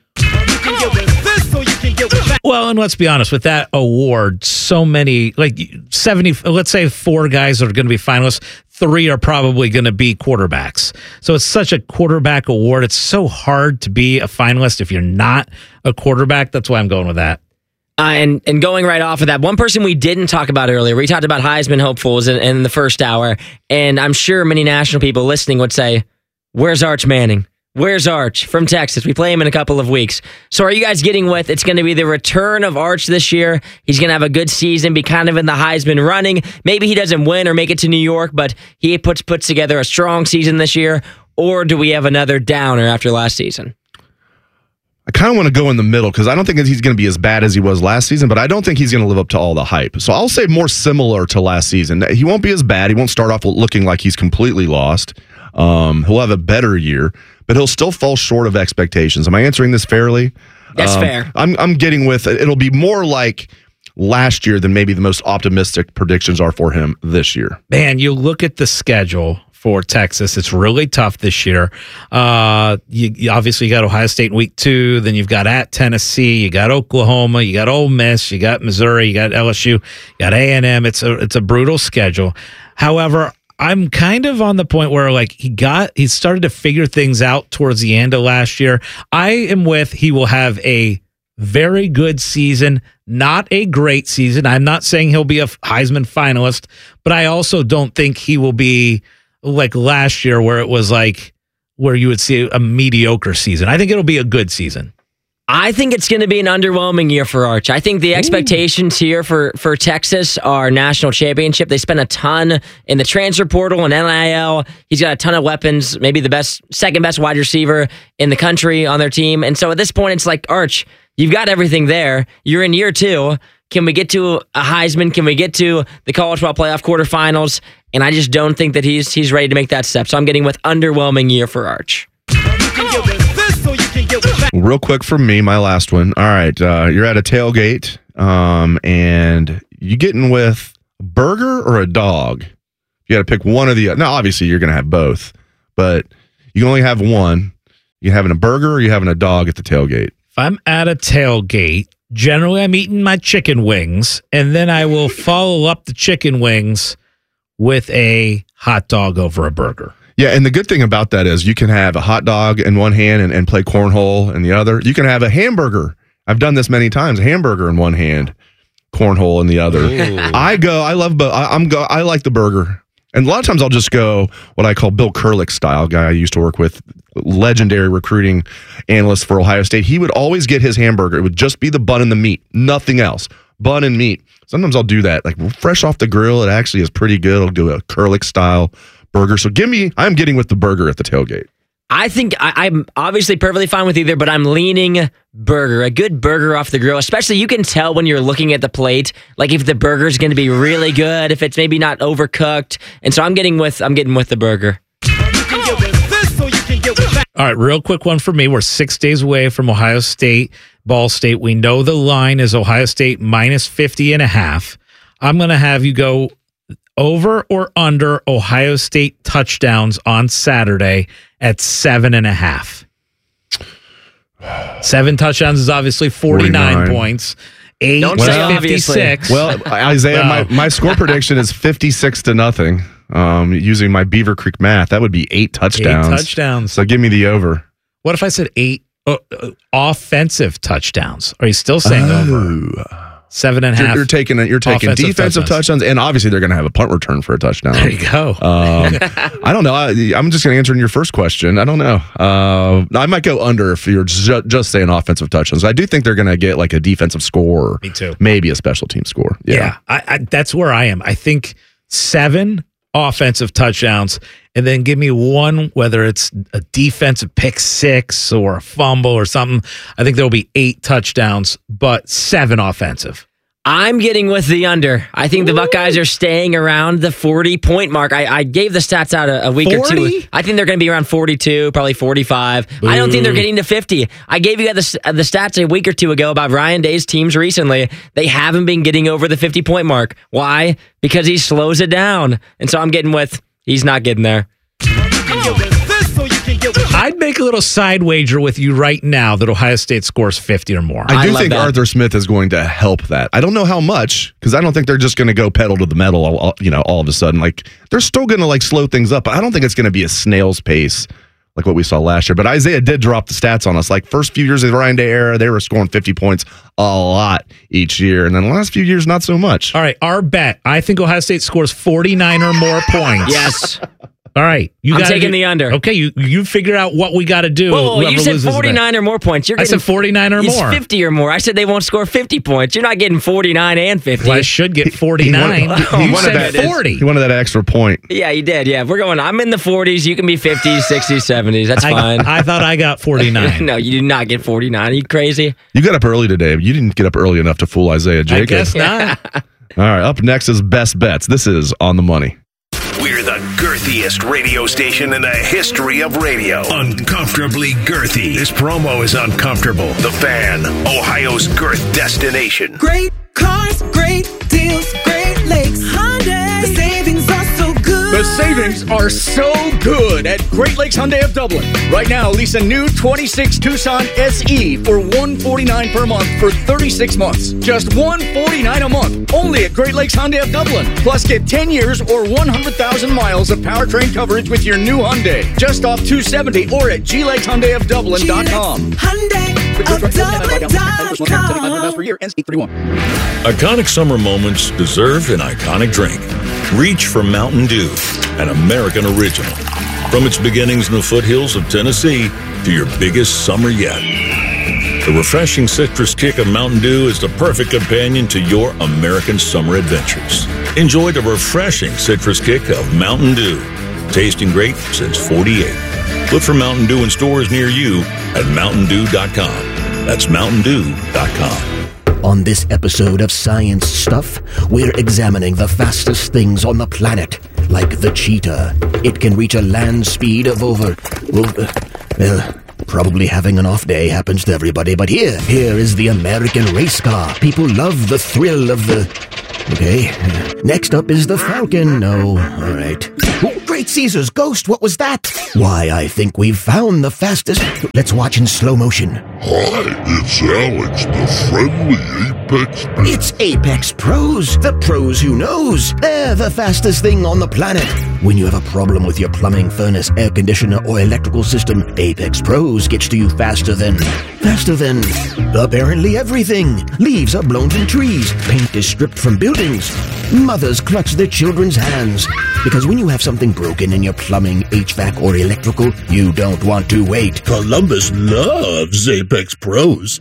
Well, and let's be honest, with that award, so many, like 70, let's say 4 guys are going to be finalists, 3 are probably going to be quarterbacks. So it's such a quarterback award. It's so hard to be a finalist if you're not a quarterback. That's why I'm going with that. And going right off of that, one person we didn't talk about earlier, we talked about Heisman hopefuls in the first hour, and I'm sure many national people listening would say, where's Arch Manning? Where's Arch from Texas? We play him in a couple of weeks. So are you guys getting with it's going to be the return of Arch this year? He's going to have a good season, be kind of in the Heisman running. Maybe he doesn't win or make it to New York, but he puts together a strong season this year. Or do we have another downer after last season? I kind of want to go in the middle because I don't think he's going to be as bad as he was last season, but I don't think he's going to live up to all the hype. So I'll say more similar to last season. He won't be as bad. He won't start off looking like he's completely lost. He'll have a better year, but he'll still fall short of expectations. Am I answering this fairly? That's fair. I'm getting with it. It'll be more like last year than maybe the most optimistic predictions are for him this year. Man, you look at the schedule for Texas. It's really tough this year. You obviously got Ohio State in week 2. Then you've got at Tennessee. You got Oklahoma. You got Ole Miss. You got Missouri. You got LSU. You got A&M. It's a brutal schedule. However, I'm kind of on the point where like he started to figure things out towards the end of last year. I am with he will have a very good season, not a great season. I'm not saying he'll be a Heisman finalist, but I also don't think he will be like last year where it was like where you would see a mediocre season. I think it'll be a good season. I think it's going to be an underwhelming year for Arch. I think the expectations here for Texas are national championship. They spent a ton in the transfer portal and NIL. He's got a ton of weapons, maybe the second best wide receiver in the country on their team. And so at this point, it's like, Arch, you've got everything there. You're in year 2. Can we get to a Heisman? Can we get to the college football playoff quarterfinals? And I just don't think that he's ready to make that step. So I'm getting with underwhelming year for Arch. Real quick from me, my last one. All right, you're at a tailgate, and you getting with a burger or a dog? You got to pick one or the other. Now, obviously, you're going to have both, but you can only have one. You having a burger or you having a dog at the tailgate? If I'm at a tailgate, generally I'm eating my chicken wings, and then I will follow up the chicken wings with a hot dog over a burger. Yeah, and the good thing about that is you can have a hot dog in one hand and play cornhole in the other. You can have a hamburger. I've done this many times. A hamburger in one hand, cornhole in the other. I like the burger. And a lot of times I'll just go what I call Bill Kurlick style, guy I used to work with, legendary recruiting analyst for Ohio State. He would always get his hamburger. It would just be the bun and the meat, nothing else. Bun and meat. Sometimes I'll do that. Like fresh off the grill, it actually is pretty good. I'll do a Kurlick style burger. So I'm getting with the burger at the tailgate. I think I'm obviously perfectly fine with either, but I'm leaning burger. A good burger off the grill, especially you can tell when you're looking at the plate, like if the burger's going to be really good, if it's maybe not overcooked. And so I'm getting with the burger. All right, real quick one for me. We're 6 days away from Ohio State, Ball State. We know the line is Ohio State minus 50.5. I'm going to have you go over or under Ohio State touchdowns on Saturday at 7.5. 7 touchdowns is obviously 49 points. 8 is 56. Well, Isaiah, my score prediction is 56-0. Using my Beaver Creek math, that would be 8 touchdowns. 8 touchdowns. So give me the over. What if I said 8 offensive touchdowns? Are you still saying over? 7.5. You're taking defensive touchdowns, and obviously they're going to have a punt return for a touchdown. There you go. I don't know. I'm just going to answer your first question. I don't know. I might go under if you're just saying offensive touchdowns. I do think they're going to get like a defensive score. Me too. Maybe a special team score. Yeah, I that's where I am. I think 7 offensive touchdowns, and then give me one, whether it's a defensive pick 6 or a fumble or something. I think there'll be 8 touchdowns, but 7 offensive. I'm getting with the under. I think the Buckeyes are staying around the 40-point mark. I gave the stats out a week 40? or 2. I think they're going to be around 42, probably 45. Boo. I don't think they're getting to 50. I gave you the stats a week or 2 ago about Ryan Day's teams recently. They haven't been getting over the 50-point mark. Why? Because he slows it down. And so I'm getting with he's not getting there. I'd make a little side wager with you right now that Ohio State scores 50 or more. I do think Arthur Smith is going to help that. I don't know how much, because I don't think they're just going to go pedal to the metal all of a sudden. Like they're still going to slow things up. I don't think it's going to be a snail's pace like what we saw last year. But Isaiah did drop the stats on us. Like first few years of the Ryan Day era, they were scoring 50 points a lot each year. And then the last few years, not so much. All right, our bet. I think Ohio State scores 49 or more points. Yes. All right. I'm taking the under. Okay, you figure out what we got to do. Whoa, you said 49 or more points. I said 49 or more. 50 or more. I said they won't score 50 points. You're not getting 49 and 50. Well, I should get 49. He said 40. He wanted that extra point. Yeah, you did. Yeah, I'm in the 40s. You can be 50s, 60s, 70s. That's fine. I thought I got 49. No, you did not get 49. Are you crazy? You got up early today. You didn't get up early enough to fool Isaiah Jacob. I guess not. All right, up next is Best Bets. This is On the Money. We're the girthiest radio station in the history of radio. Uncomfortably girthy. This promo is uncomfortable. The Fan, Ohio's girth destination. Great cars, great deals, Great Lakes Hyundai. The savings are so good. The savings are so good at Great Lakes Hyundai of Dublin. Right now, lease a new 26 Tucson SE for $149 per month for 36 months. Just $149 a month. Only at Great Lakes Hyundai of Dublin. Plus, get 10 years or 100,000 miles of powertrain coverage with your new Hyundai. Just off 270 or at GLakesHyundaiofDublin.com. Hyundai of Dublin.com. per year, ends 8/31. Iconic summer moments deserve an iconic drink. Reach for Mountain Dew, an American original. From its beginnings in the foothills of Tennessee to your biggest summer yet. The refreshing citrus kick of Mountain Dew is the perfect companion to your American summer adventures. Enjoy the refreshing citrus kick of Mountain Dew. Tasting great since 48. Look for Mountain Dew in stores near you at mountaindew.com. That's mountaindew.com. On this episode of Science Stuff, we're examining the fastest things on the planet, like the cheetah. It can reach a land speed of over... probably having an off day happens to everybody, but here is the American race car. People love the thrill of the... Okay, next up is the Falcon. Oh, all right. Oh, Great Caesar's ghost, what was that? Why, I think we've found the fastest... Let's watch in slow motion. Hi, it's Alex, the friendly Apex Pro. It's Apex Pros, the pros who knows. They're the fastest thing on the planet. When you have a problem with your plumbing, furnace, air conditioner, or electrical system, Apex Pros gets to you faster than apparently everything. Leaves are blown from trees. Paint is stripped from buildings. Mothers clutch their children's hands. Because when you have something broken in your plumbing, HVAC, or electrical, you don't want to wait. Columbus loves Apex Pros.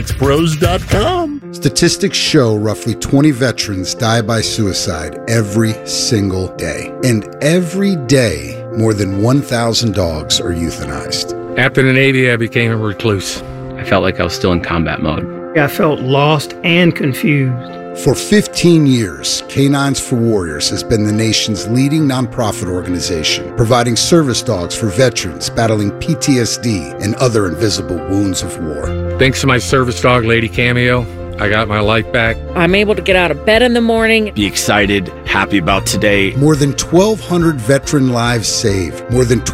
ApexPros.com. Statistics show roughly 20 veterans die by suicide every single day. And every day, more than 1,000 dogs are euthanized. After the Navy, I became a recluse. I felt like I was still in combat mode. I felt lost and confused. For 15 years, Canines for Warriors has been the nation's leading nonprofit organization, providing service dogs for veterans battling PTSD and other invisible wounds of war. Thanks to my service dog, Lady Cameo, I got my life back. I'm able to get out of bed in the morning. Be excited, happy about today. More than 1,200 veteran lives saved. More than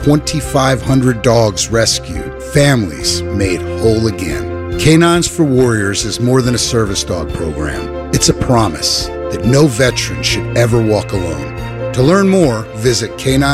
2,500 dogs rescued. Families made whole again. Canines for Warriors is more than a service dog program. It's a promise that no veteran should ever walk alone. To learn more, visit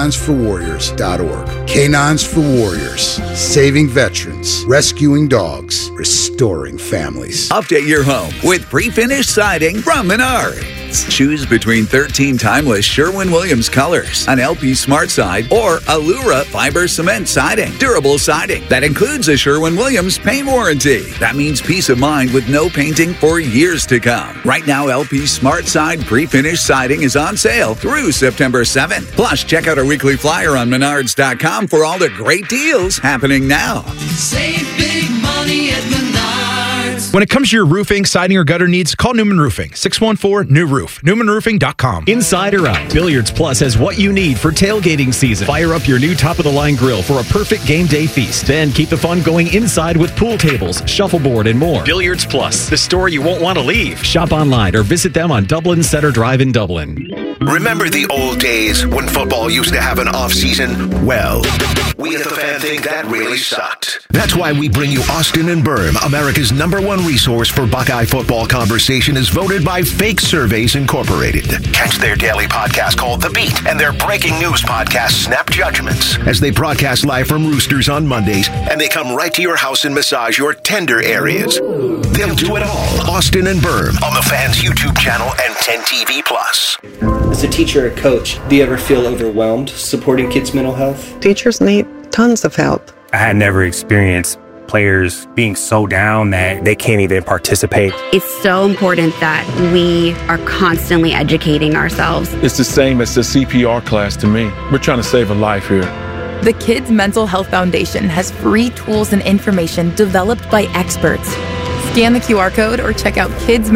caninesforwarriors.org. Canines for Warriors, saving veterans, rescuing dogs, restoring families. Update your home with pre-finished siding from Menards. Choose between 13 timeless Sherwin-Williams colors, an LP Smart Side, or Allura Fiber Cement Siding. Durable siding that includes a Sherwin-Williams paint warranty. That means peace of mind with no painting for years to come. Right now, LP Smart Side pre-finished siding is on sale through September 7th. Plus, check out our weekly flyer on Menards.com for all the great deals happening now. Save big money at Menards. When it comes to your roofing, siding, or gutter needs, call Newman Roofing. 614-NEW-ROOF. NewmanRoofing.com. Inside or out, Billiards Plus has what you need for tailgating season. Fire up your new top-of-the-line grill for a perfect game day feast. Then keep the fun going inside with pool tables, shuffleboard, and more. Billiards Plus, the store you won't want to leave. Shop online or visit them on Dublin Center Drive in Dublin. Remember the old days when football used to have an off-season? Well, we at The Fan think that really sucked. That's why we bring you Austin and Berm, America's #1 resource for Buckeye football conversation, is voted by Fake Surveys Incorporated. Catch their daily podcast called The Beat and their breaking news podcast, Snap Judgments, as they broadcast live from Roosters on Mondays, and they come right to your house and massage your tender areas. They'll do it all. Austin and Berm on The Fan's YouTube channel and 10TV+. As a teacher or coach, do you ever feel overwhelmed supporting kids' mental health? Teachers need tons of help. I had never experienced players being so down that they can't even participate. It's so important that we are constantly educating ourselves. It's the same as the CPR class to me. We're trying to save a life here. The Kids Mental Health Foundation has free tools and information developed by experts. Scan the QR code or check out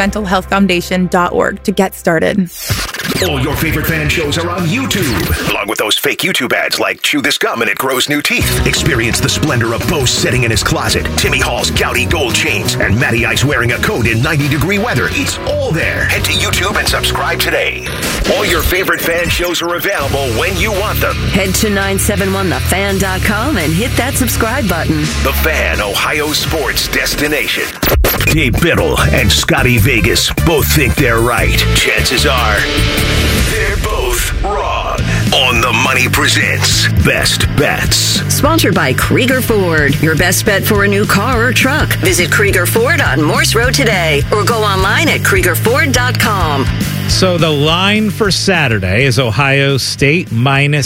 kidsmentalhealthfoundation.org to get started. All your favorite fan shows are on YouTube, along with those fake YouTube ads like Chew This Gum and It Grows New Teeth. Experience the splendor of Bo sitting in his closet, Timmy Hall's gouty gold chains, and Matty Ice wearing a coat in 90-degree weather. It's all there. Head to YouTube and subscribe today. All your favorite fan shows are available when you want them. Head to 971thefan.com and hit that subscribe button. The Fan, Ohio sports destination. Dave Biddle and Scotty Vegas both think they're right. Chances are they're both wrong. On the Money presents Best Bets. Sponsored by Krieger Ford. Your best bet for a new car or truck. Visit Krieger Ford on Morse Road today or go online at KriegerFord.com. So the line for Saturday is Ohio State minus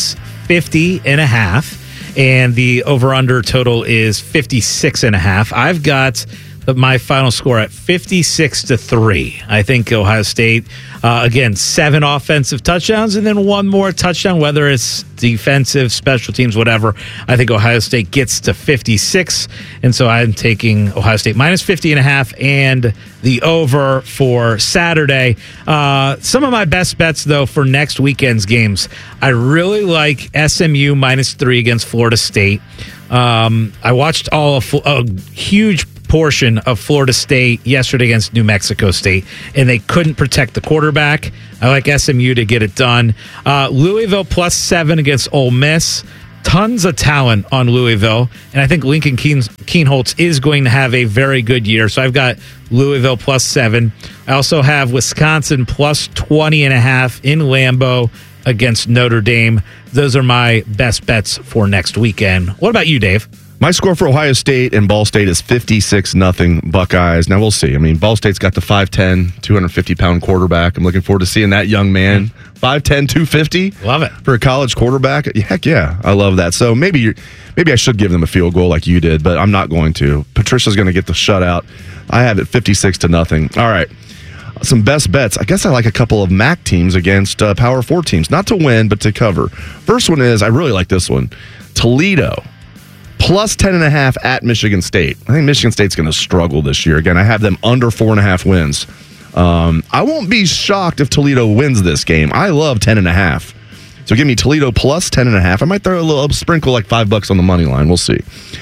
50.5, and the over-under total is 56.5. I've got my final score at 56-3. I think Ohio State, again, 7 offensive touchdowns and then 1 more touchdown, whether it's defensive, special teams, whatever. I think Ohio State gets to 56, and so I'm taking Ohio State minus 50.5 and the over for Saturday. Some of my best bets, though, for next weekend's games. I really like SMU minus 3 against Florida State. I watched a huge portion of Florida State yesterday against New Mexico State, and they couldn't protect the quarterback. I like SMU to get it done. Louisville plus 7 against Ole Miss. Tons of talent on Louisville, and I think Lincoln Kienholz is going to have a very good year. So I've got Louisville plus 7. I also have Wisconsin plus 20.5 in Lambeau against Notre Dame. Those are my best bets for next weekend. What about you, Dave? My score for Ohio State and Ball State is 56-0 Buckeyes. Now, we'll see. I mean, Ball State's got the 5'10", 250-pound quarterback. I'm looking forward to seeing that young man. 5'10", 250. Love it. For a college quarterback. Heck yeah, I love that. So maybe I should give them a field goal like you did, but I'm not going to. Patricia's going to get the shutout. I have it 56-0. All right. Some best bets. I guess I like a couple of MAC teams against Power 4 teams. Not to win, but to cover. First one is, I really like this one. Toledo. Plus 10.5 at Michigan State. I think Michigan State's going to struggle this year. Again, I have them under 4.5 wins. I won't be shocked if Toledo wins this game. I love 10.5. So give me Toledo plus 10.5. I might throw a little sprinkle like $5 on the money line. We'll see.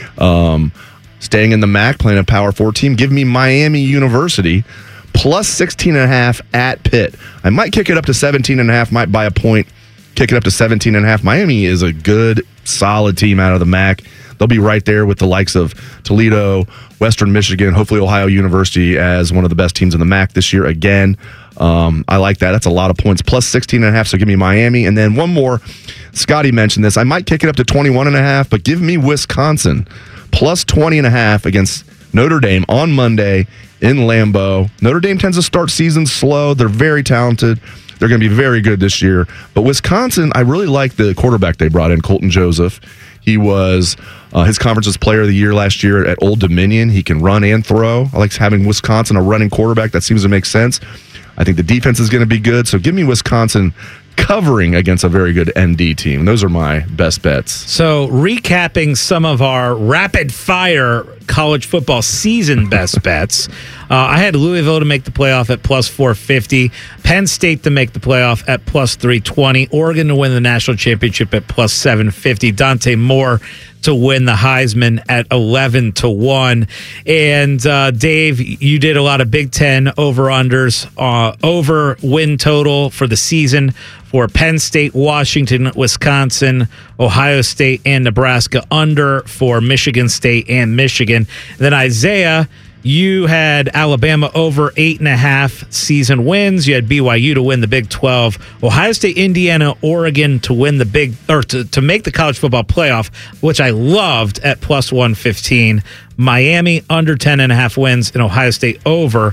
Staying in the MAC, playing a Power 4 team, give me Miami University plus 16.5 at Pitt. I might kick it up to 17.5. Might buy a point. Kick it up to 17.5. Miami is a good, solid team out of the MAC. They'll be right there with the likes of Toledo, Western Michigan, hopefully Ohio University as one of the best teams in the MAC this year again. I like that. That's a lot of points. Plus 16.5, so give me Miami. And then one more. Scotty mentioned this. I might kick it up to 21.5, but give me Wisconsin. Plus 20.5 against Notre Dame on Monday in Lambeau. Notre Dame tends to start seasons slow. They're very talented. They're going to be very good this year. But Wisconsin, I really like the quarterback they brought in, Colton Joseph. He was his conference's player of the year last year at Old Dominion. He can run and throw. I like having Wisconsin a running quarterback. That seems to make sense. I think the defense is going to be good. So give me Wisconsin covering against a very good ND team. Those are my best bets. So recapping some of our rapid fire college football season best bets. I had Louisville to make the playoff at plus 450, Penn State to make the playoff at plus 320, Oregon to win the national championship at plus 750, Dante Moore to win the Heisman at 11-1. And Dave, you did a lot of Big Ten over-unders, over win total for the season for Penn State, Washington, Wisconsin, Ohio State, and Nebraska, under for Michigan State and Michigan. Then Isaiah, you had Alabama over 8.5 season wins. You had BYU to win the Big 12. Ohio State, Indiana, Oregon to win the to make the college football playoff, which I loved at plus 115. Miami under 10.5 wins, and Ohio State over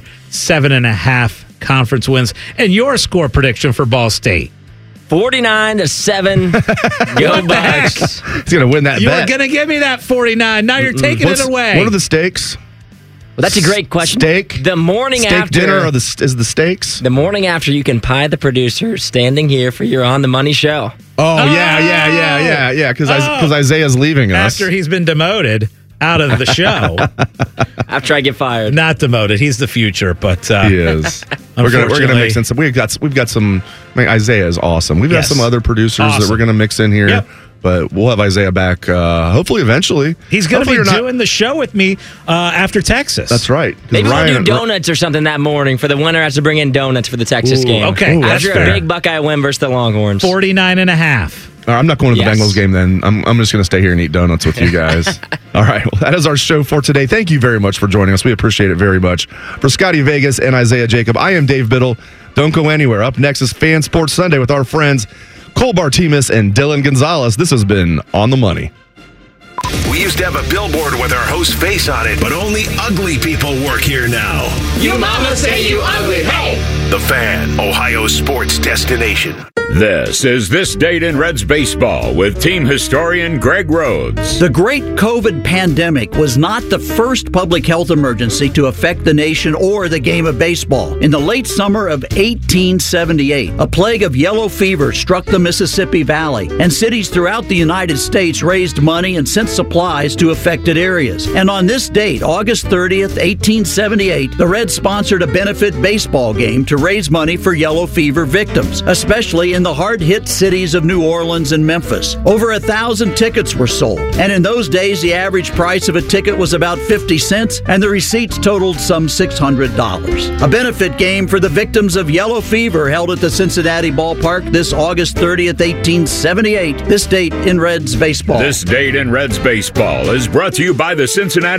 7.5 conference wins. And your score prediction for Ball State? 49-7. Go Bucks. He's going to win that bet. You were going to give me that 49. Now you're taking it away. What are the stakes? Well, that's a great question. Steak? The morning steak after. Dinner is the steaks? The morning after, you can pie the producer standing here for your On the Money show. Yeah. Because Isaiah's leaving us. After he's been demoted out of the show. After I get fired. Not demoted. He's the future, but he is. We're gonna mix in some. We've got some. I mean, Isaiah is awesome. We've got some other producers that we're gonna mix in here. Yep. But we'll have Isaiah back, hopefully eventually. He's going to be doing the show with me after Texas. That's right. Maybe we'll do donuts or something that morning for the winner has to bring in donuts for the Texas game. Okay. After a big Buckeye win versus the Longhorns. 49.5. I'm not going to the Bengals game then. I'm just going to stay here and eat donuts with you guys. All right. Well, that is our show for today. Thank you very much for joining us. We appreciate it very much. For Scotty Vegas and Isaiah Jacob, I am Dave Biddle. Don't go anywhere. Up next is Fan Sports Sunday with our friends Cole Bartimus and Dylan Gonzalez. This has been On the Money. We used to have a billboard with our host's face on it, but only ugly people work here now. You mama say you ugly, hey! The Fan, Ohio's sports destination. This is This Date in Reds Baseball with team historian Greg Rhodes. The great COVID pandemic was not the first public health emergency to affect the nation or the game of baseball. In the late summer of 1878, a plague of yellow fever struck the Mississippi Valley, and cities throughout the United States raised money and sent supplies to affected areas. And on this date, August 30th, 1878, the Reds sponsored a benefit baseball game to raise money for yellow fever victims, especially in the hard-hit cities of New Orleans and Memphis. Over 1,000 tickets were sold, and in those days the average price of a ticket was about 50 cents, and the receipts totaled some $600. A benefit game for the victims of yellow fever held at the Cincinnati ballpark this August 30th, 1878. This date in Reds baseball. This Date in Reds Baseball is brought to you by the Cincinnati